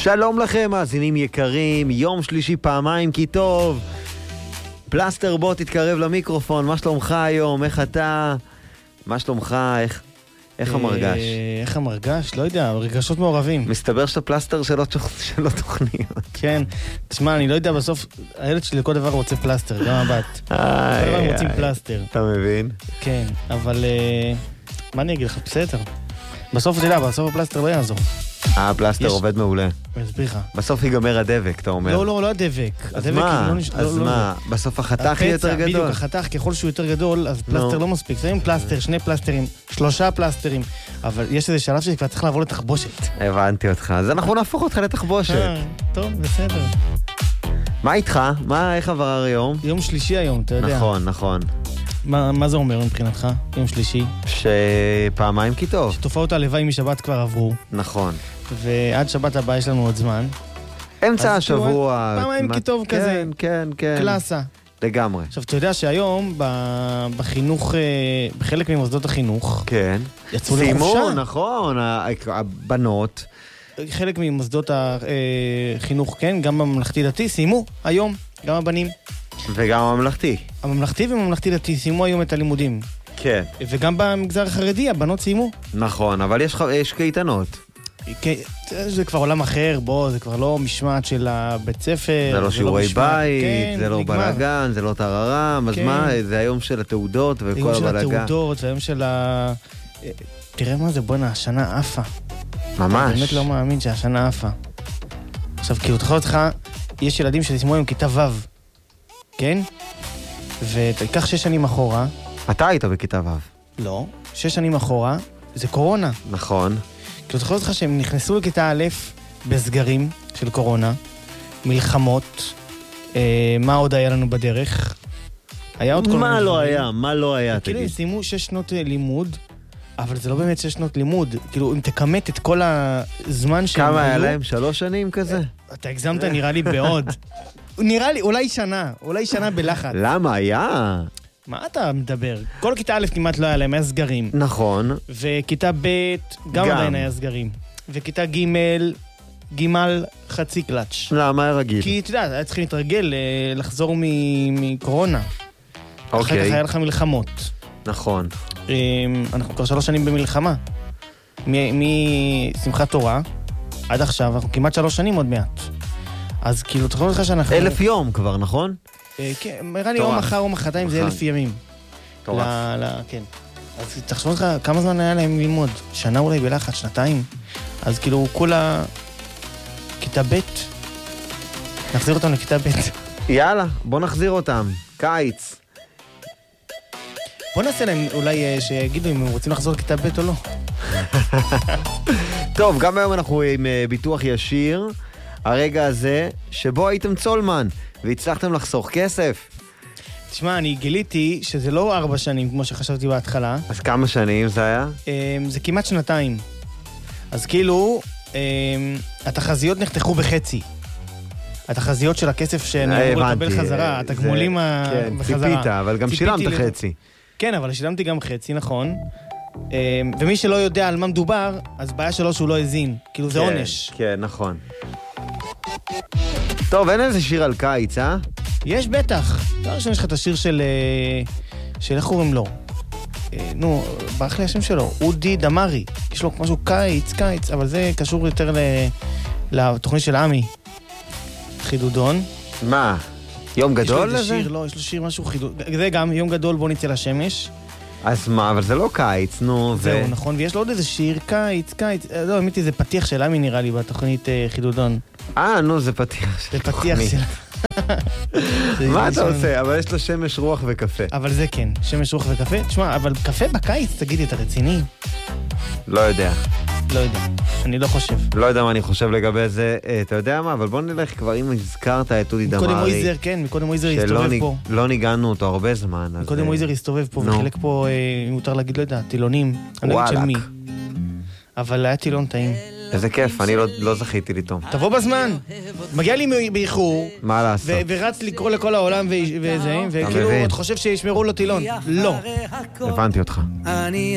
שלום לכם, מאזינים יקרים, יום שלישי פעמיים כי טוב. פלסטר, בוא תתקרב למיקרופון, מה שלומך היום? איך אתה? מה שלומך? איך המרגש? איך המרגש? לא יודע, רגשות מעורבים. מסתבר שאתה פלסטר שלא תוכניות. כן, תשמע, אני לא יודע, בסוף הילד שלי לכל דבר רוצה פלסטר, גם הבת. כל דבר רוצים פלסטר. אתה מבין? כן, אבל מה אני אגיד לך? בסדר. בסוף אתה יודע, בסוף הפלסטר לא יעזור. הפלסטר עובד מעולה. אני אסביר לך. בסוף ייגמר הדבק, אתה אומר. לא הדבק. אז מה? אז מה? בסוף החתך יהיה יותר גדול? בדיוק, החתך ככל שהוא יותר גדול, אז פלסטר לא מספיק. שמים פלסטר, 2 פלסטרים, 3 פלסטרים, אבל יש איזה שלב שכבר צריך לעבור לתחבושת. הבנתי אותך. אז אנחנו נהפוך אותך לתחבושת. טוב, בסדר. מה איתך? איך עבר היום? יום שלישי היום, אתה יודע. נכון. מה זה אומר מבחינתך? יום שלישי? שפעמיים כי טוב. שתופעות הלוואי משבת כבר עברו. נכון. ועד שבת הבא יש לנו עוד זמן. אמצע השבוע. פעמיים כי טוב כזה. כן. קלאסה. לגמרי. עכשיו, אתה יודע שהיום בחינוך, בחלק ממוסדות החינוך, כן. יצאו לחופשה. סיימו, נכון, הבנות. חלק ממוסדות החינוך, כן, גם בממלכתי דתי, סיימו היום, גם הבנים. וגם הממלכתי. הממלכתי וממלכתי דתי סיימו היום את הלימודים. כן. וגם במגזר החרדי, הבנות סיימו. נכון, אבל יש קייטנות. זה כבר עולם אחר, זה כבר לא משמעת של הבית ספר. זה לא שיעורי בית, כן, זה לא בלגן, זה לא טררם, אז כן. מה? זה היום של התעודות וכל הבלגן. היום של התעודות, והיום של תראה מה זה, בוא'נה, השנה עפה. ממש. אני באמת לא מאמין שהשנה עפה. עכשיו, כאילו, תחזור אותך, יש ילדים שסיימו היום כיתה ו', כן? ותיקח 6 שנים אחורה. אתה היית בכיתה ו'. לא, 6 שנים אחורה, זה קורונה. נכון. כאילו, תחזור אותך שהם נכנסו לכיתה א' בסגרים של קורונה, מלחמות, מה עוד היה לנו בדרך? היה עוד כל מיני דברים. מה לא היה, כאילו, תגיד. סיימו 6 שנות לימוד, אבל זה לא באמת 6 שנות לימוד. כאילו, אם תקמת את כל הזמן שהם היו... כמה היה להם? 3 שנים כזה? אתה הגזמת נראה לי בעוד. נראה לי, אולי שנה בלחץ. למה? היה? מה אתה מדבר? כל כיתה א' כמעט לא היה להם, היה סגרים. נכון. וכיתה ב' גם עדיין היה סגרים. וכיתה ג' חצי קלאץ'. למה היה רגיל? כי אתה יודע, היה צריכים להתרגל לחזור מקורונה. אחר כך היה לך מלחמות. נכון. אנחנו כבר 3 שנים במלחמה. משמחת תורה עד עכשיו, אנחנו כמעט 3 שנים עוד מעט. אז כאילו, תחשוב לך שאנחנו... 1000 יום כבר, נכון? כן, נראה לי יום מחר או מחרתיים זה 1000 ימים. תורף. כן. אז תחשוב לך כמה זמן היה להם ללמוד? שנה אולי בלחץ, 2 אז כאילו, כולה כיתה ב' נחזיר אותם לכיתה ב'. יאללה, בוא נחזיר אותם. קיץ. בוא נעשה להם אולי שיגידו אם הם רוצים לחזור לכיתה ב' או לא. טוב, גם היום אנחנו עם ביטוח ישיר. הרגע הזה שבו הייתם צולמן והצלחתם לחסוך כסף. תשמע, אני גיליתי שזה לא 4 שנים כמו שחשבתי בהתחלה. אז כמה שנים זה היה? זה כמעט 2. אז כאילו, התחזיות נחתכו בחצי. התחזיות של הכסף שאני אמור לקבל חזרה, התגמולים בחזרה. ציפית, אבל גם שילמת חצי. כן, אבל שילמתי גם חצי, נכון. ומי שלא יודע על מה מדובר, אז בעיה שלו שהוא לא הזין. כאילו זה עונש. כן, נכון. טוב, אין איזה שיר על קיץ, אה? יש בטח. לא ראשון יש לך את השיר של איך קוראים לו? נו, ברח לי השם שלו, אודי דמרי. יש לו משהו קיץ, אבל זה קשור יותר לתוכנית של עמי. חידודון. מה? יום גדול לזה? יש לו שיר, לא, יש לו שיר משהו חידוד. זה גם יום גדול בוא נצא לשמש. אז מה, אבל זה לא קיץ, נו. זהו, נכון, ויש לו עוד איזה שיר, קיץ. לא, האמת זה פתיח של עמי נראה לי בתוכנית חידודון. נו, זה פתיח של תוכנית. זה פתיח של... מה אתה עושה? אבל יש לו שמש, רוח וקפה. אבל זה כן, שמש, רוח וקפה. תשמע, אבל קפה בקיץ, תגידי, אתה רציני? לא יודע. אני לא חושב. לא יודע מה אני חושב לגבי זה. אתה יודע מה? אבל בוא נלך כבר, אם הזכרת את אודי דמרי. מקודם מויזר, כן, מקודם מויזר הסתובב פה. שלא ניגענו אותו הרבה זמן. מקודם מויזר הסתובב פה וחילק פה, אם מותר להגיד, לא יודע, טילונים. אני לא יודע של מי. אבל היה טילון טעים. איזה כיף, אני לא זכיתי לטעום. תבוא בזמן. מגיע לי באיחור. מה לעשות? ורץ לקרוא לכל העולם וזה, וכאילו, עוד חושב שישמרו לו טילון. לא. הבנתי אותך.